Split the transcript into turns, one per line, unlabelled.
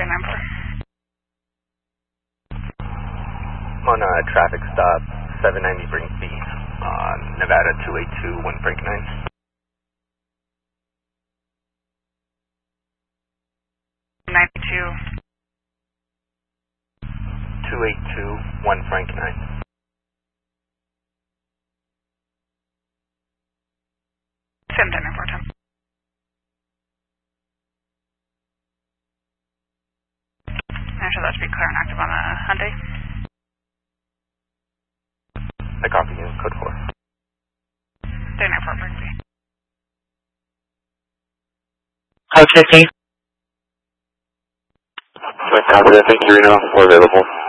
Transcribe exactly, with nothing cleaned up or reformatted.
three nine four.
I'm on a traffic stop, seven ninety Bringsby, uh, Nevada two eight two, one Frank nine.
ninety-two.
two eight two, one Frank nine.
seven ten four ten. Actually, that should be clear and active on the Hyundai.
I copy you, code four.
three nine four Bringsby.
Code fifteen.
West Africa, thank you, Reno, we're available.